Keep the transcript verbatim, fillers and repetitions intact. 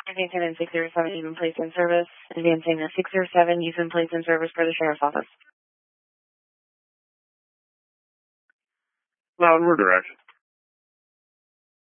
Advancing in six zero seven, you've been placed in service. Advancing to six zero seven, you've been placed in service for the Sheriff's Office. Loud, we're direct.